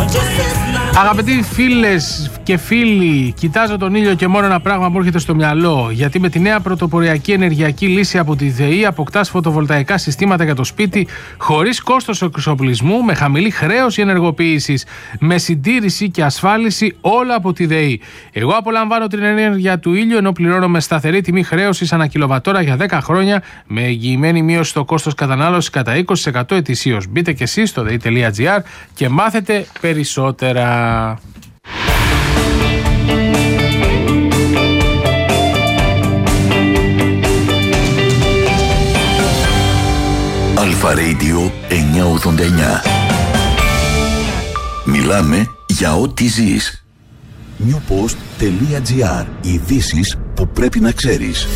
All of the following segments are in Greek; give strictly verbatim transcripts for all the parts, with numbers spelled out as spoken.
Αγαπητοί φίλες και φίλοι, κοιτάζω τον ήλιο και μόνο ένα πράγμα μου έρχεται στο μυαλό. Γιατί με τη νέα πρωτοποριακή ενεργειακή λύση από τη ΔΕΗ αποκτάς φωτοβολταϊκά συστήματα για το σπίτι χωρίς κόστος εξοπλισμού, με χαμηλή χρέωση ενεργοποίησης, με συντήρηση και ασφάλιση, όλα από τη ΔΕΗ. Εγώ απολαμβάνω την ενέργεια του ήλιου ενώ πληρώνω με σταθερή τιμή χρέωσης ανά κιλοβατόρα για δέκα χρόνια, με εγγυημένη μείωση στο κόστος κατανάλωσης κατά είκοσι τοις εκατό ετησίως. Μπείτε και εσείς στο δei τελεία gr και μάθετε περισσότερα. Αλφα Radio εννιακόσια ογδόντα εννιά. Μιλάμε για ό,τι ζεις. newpost τελεία gr. Ειδήσεις που πρέπει να ξέρεις.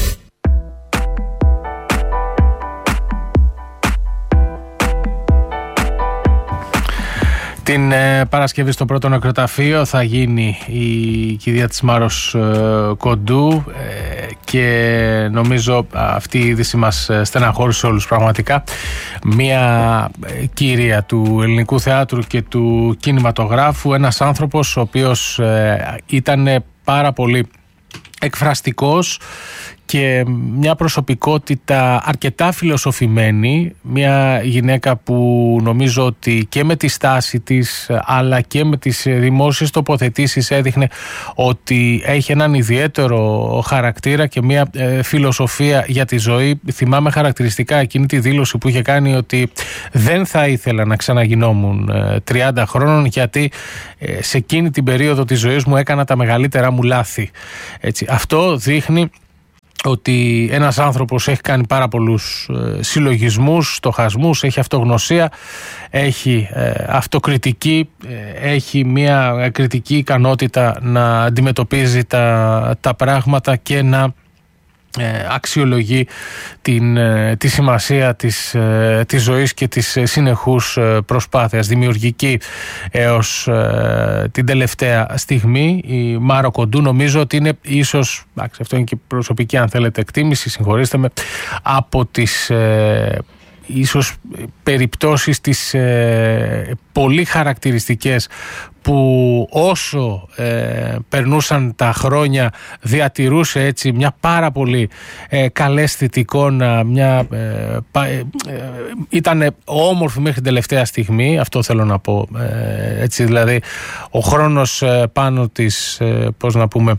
Την ε, Παρασκευή στο πρώτο νεκροταφείο θα γίνει η κηδεία της Μάρος ε, Κοντού ε, και νομίζω αυτή η είδηση μας στεναχώρησε όλους πραγματικά. Μία ε, κύρια του ελληνικού θεάτρου και του κινηματογράφου, ένας άνθρωπος ο οποίος ε, ήταν πάρα πολύ εκφραστικός και μια προσωπικότητα αρκετά φιλοσοφημένη, μια γυναίκα που νομίζω ότι και με τη στάση της αλλά και με τις δημόσιες τοποθετήσεις έδειχνε ότι έχει έναν ιδιαίτερο χαρακτήρα και μια ε, φιλοσοφία για τη ζωή. Θυμάμαι χαρακτηριστικά εκείνη τη δήλωση που είχε κάνει ότι δεν θα ήθελα να ξαναγινόμουν ε, τριάντα χρόνων, γιατί ε, σε εκείνη την περίοδο της ζωής μου έκανα τα μεγαλύτερά μου λάθη. Έτσι, αυτό δείχνει ότι ένας άνθρωπος έχει κάνει πάρα πολλούς ε, συλλογισμούς, στοχασμούς, έχει αυτογνωσία, έχει ε, αυτοκριτική, ε, έχει μια κριτική ικανότητα να αντιμετωπίζει τα, τα πράγματα και να Ε, αξιολογεί την, ε, τη σημασία της, ε, της ζωής και της ε, συνεχούς ε, προσπάθειας, δημιουργική έως ε, την τελευταία στιγμή. Η Μάρο Κοντού νομίζω ότι είναι ίσως, άξι, αυτό είναι και προσωπική αν θέλετε εκτίμηση, συγχωρήστε με, από τις ε, ίσως περιπτώσεις τις ε, πολύ χαρακτηριστικές που όσο ε, περνούσαν τα χρόνια διατηρούσε έτσι μια πάρα πολύ ε, καλέσθητη εικόνα, μια, ε, ε, ε, ήταν όμορφη μέχρι την τελευταία στιγμή, αυτό θέλω να πω, ε, έτσι δηλαδή ο χρόνος ε, πάνω της, ε, πώς να πούμε,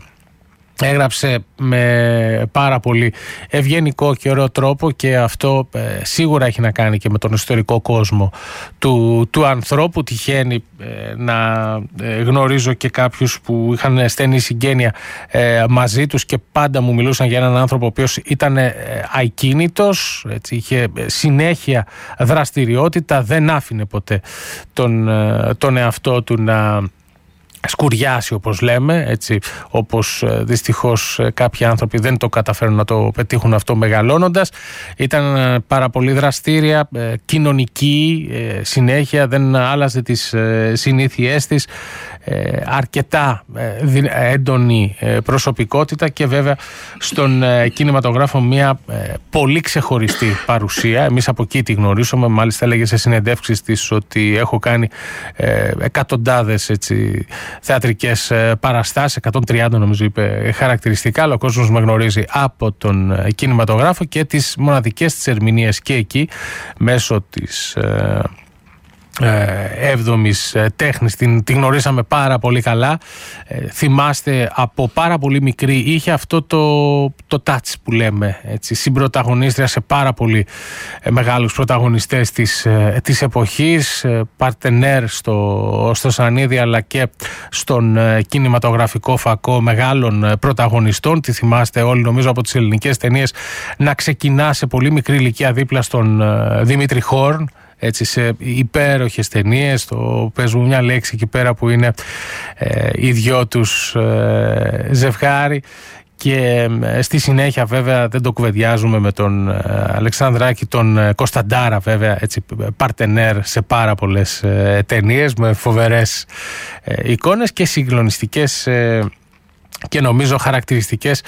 έγραψε με πάρα πολύ ευγενικό και ωραίο τρόπο και αυτό ε, σίγουρα έχει να κάνει και με τον ιστορικό κόσμο του, του ανθρώπου. Τυχαίνει ε, να ε, γνωρίζω και κάποιους που είχαν στενή συγγένεια ε, μαζί τους και πάντα μου μιλούσαν για έναν άνθρωπο ο οποίος ήταν ε, ακίνητος, έτσι, είχε συνέχεια δραστηριότητα, δεν άφηνε ποτέ τον, ε, τον εαυτό του να σκουριάσει, όπως λέμε, έτσι, όπως ε, δυστυχώς ε, κάποιοι άνθρωποι δεν το καταφέρουν να το πετύχουν αυτό μεγαλώνοντας. Ήταν ε, πάρα πολύ δραστήρια, ε, κοινωνική, ε, συνέχεια, δεν άλλαζε τις ε, συνήθειές της, ε, αρκετά ε, έντονη ε, προσωπικότητα και βέβαια στον ε, κινηματογράφο μια ε, πολύ ξεχωριστή παρουσία. Εμείς από εκεί τη γνωρίσαμε, μάλιστα έλεγε σε συνεντεύξεις της ότι έχω κάνει ε, εκατοντάδες έτσι θεατρικές παραστάσεις, εκατόν τριάντα νομίζω είπε χαρακτηριστικά, αλλά ο κόσμος με γνωρίζει από τον κινηματογράφο και τις μοναδικές της ερμηνείες και εκεί μέσω της ε, έβδομης τέχνης, την, την γνωρίσαμε πάρα πολύ καλά. ε, θυμάστε από πάρα πολύ μικρή είχε αυτό το, το touch που λέμε, έτσι, συμπρωταγωνίστρια σε πάρα πολύ ε, μεγάλους πρωταγωνιστές της, ε, της εποχής, ε, παρτενέρ στο, στο Σανίδι αλλά και στον ε, κινηματογραφικό φακό μεγάλων ε, πρωταγωνιστών. Τη θυμάστε όλοι νομίζω από τις ελληνικές ταινίες να ξεκινά σε πολύ μικρή ηλικία δίπλα στον ε, Δημήτρη Χόρν, έτσι, σε υπέροχες ταινίες. Το πες μου μια λέξη εκεί πέρα που είναι ε, οι δυο τους ε, ζευγάρι και ε, στη συνέχεια βέβαια δεν το κουβεντιάζουμε με τον ε, Αλεξανδράκη, τον ε, Κωνσταντάρα βέβαια, έτσι, παρτενέρ σε πάρα πολλές ε, ταινίες με φοβερές ε, εικόνες και συγκλονιστικές ε, και νομίζω χαρακτηριστικές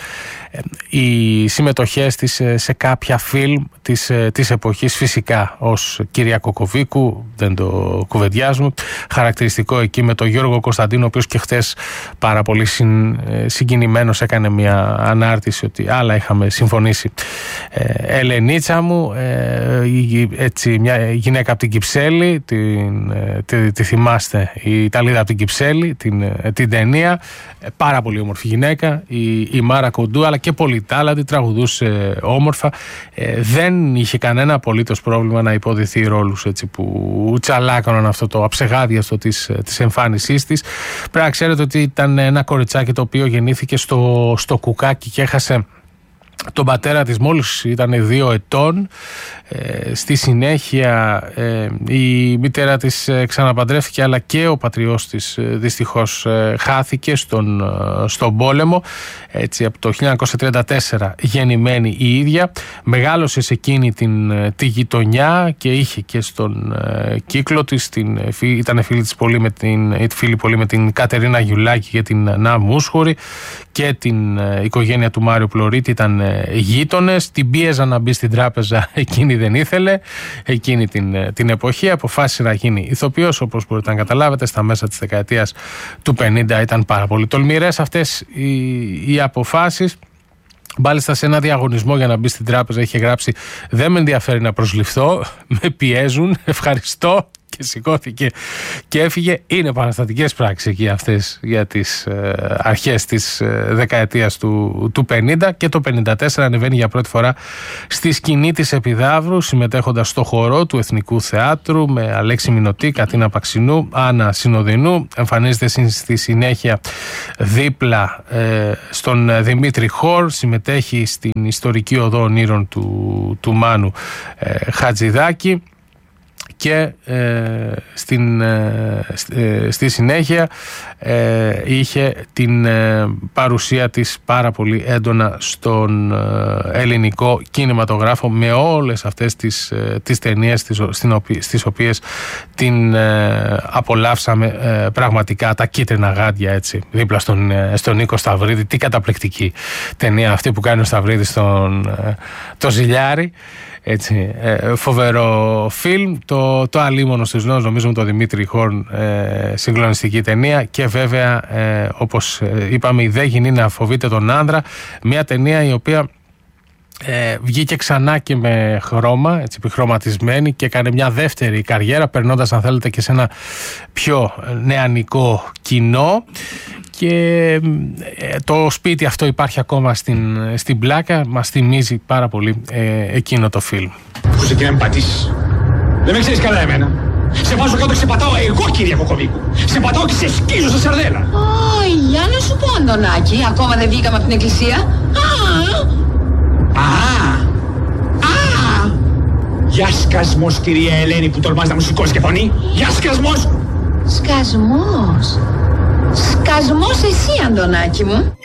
οι συμμετοχές της σε κάποια φιλμ της, της εποχής, φυσικά ως κυρία Κοκοβίκου, δεν το κουβεντιάζουμε, χαρακτηριστικό εκεί με τον Γιώργο Κωνσταντίνο, ο οποίος και χτες πάρα πολύ συν, συγκινημένος έκανε μια ανάρτηση ότι άλλα είχαμε συμφωνήσει. ε, Ελενίτσα μου, ε, έτσι, μια γυναίκα από την Κυψέλη, την, τη, τη θυμάστε, η Ιταλίδα από την Κυψέλη, την, την ταινία, πάρα πολύ όμορφη γυναίκα, η, η Μάρα Κοντού, αλλά και πολυτάλαντη, τραγουδούσε όμορφα, ε, δεν είχε κανένα απολύτως πρόβλημα να υποδηθεί ρόλους έτσι, που τσαλάκωναν αυτό το αψεγάδιαστο της, της εμφάνισής της. Πρέπει να ξέρετε ότι ήταν ένα κοριτσάκι το οποίο γεννήθηκε στο, στο Κουκάκι και έχασε τον πατέρα της μόλις ήταν δύο ετών. Ε, στη συνέχεια ε, η μητέρα της ε, ξαναπαντρεύτηκε, αλλά και ο πατριός της ε, δυστυχώς ε, χάθηκε στον, ε, στον πόλεμο. Έτσι, από το χίλια εννιακόσια τριάντα τέσσερα γεννημένη η ίδια, μεγάλωσε σε εκείνη την, τη γειτονιά και είχε και στον ε, κύκλο της, την, ήταν φίλη της πολύ με την, φίλη πολύ με την Κατερίνα Γιουλάκη και την Νά Μούσχουρη, και την ε, οικογένεια του Μάριου Πλωρίτη ήταν ε, γείτονες. Την πίεζαν να μπει στην τράπεζα, εκείνη δεν ήθελε. Εκείνη την, την εποχή αποφάσισε να γίνει ηθοποιός, όπως μπορείτε να καταλάβετε. Στα μέσα της δεκαετίας του πενήντα ήταν πάρα πολύ τολμηρές αυτές οι, οι αποφάσεις. Μάλιστα σε ένα διαγωνισμό για να μπει στην τράπεζα είχε γράψει «Δεν με ενδιαφέρει να προσληφθώ, με πιέζουν, ευχαριστώ», και σηκώθηκε και έφυγε. Είναι επαναστατικές πράξεις εκεί αυτές για τις ε, αρχές της ε, δεκαετίας του, του πενήντα, και το πενήντα τέσσερα ανεβαίνει για πρώτη φορά στη σκηνή της Επιδαύρου, συμμετέχοντας στο χορό του Εθνικού Θεάτρου με Αλέξη Μινωτή, Κατίνα Παξινού, Άννα Συνοδεινού. Εμφανίζεται στη συνέχεια δίπλα ε, στον Δημήτρη Χορ, συμμετέχει στην ιστορική οδό ονείρων του, του Μάνου ε, Χατζηδάκη. Και ε, στην, ε, στη συνέχεια ε, είχε την ε, παρουσία της πάρα πολύ έντονα στον ε, ελληνικό κινηματογράφο, με όλες αυτές τις, ε, τις ταινίες τις, στις οποίες την ε, απολαύσαμε ε, πραγματικά, τα κίτρινα γάντια, έτσι, δίπλα στον, ε, στον Νίκο Σταυρίδη. Τι καταπληκτική ταινία αυτή που κάνει ο Σταυρίδης στον ε, το Ζηλιάρη. Έτσι, ε, φοβερό φιλμ. Το, το Αλίμονος της Νόος, νομίζω, με τον Δημήτρη Χόρν, ε, συγκλονιστική ταινία. Και βέβαια, ε, όπως είπαμε, η δε γυνή να φοβείται τον άνδρα, μια ταινία η οποία ε, βγήκε ξανά και με χρώμα, έτσι, επιχρωματισμένη, και έκανε μια δεύτερη καριέρα, περνώντας, αν θέλετε, και σε ένα πιο νεανικό κοινό. Και ε, το σπίτι αυτό υπάρχει ακόμα στην, στην Πλάκα. Μας θυμίζει πάρα πολύ ε, εκείνο το φιλμ. Που σε με πατήσεις. Δεν με ξέρεις καλά εμένα. Σε βάζω κάτω και σε πατάω εγώ, κυρία Κοκοβίκου. Σε πατάω και σε σκίζω σε σαρδέλα. Ω, για να σου πω, Αντωνάκη, ακόμα δεν βγήκαμε από την εκκλησία. Α! Α! Α! Για σκασμός, κυρία Ελένη, που τολμάς να μου σηκώσεις και φωνή. Για σκασμός. Σκασμός. Σκασμός εσύ, Αντωνάκη μου.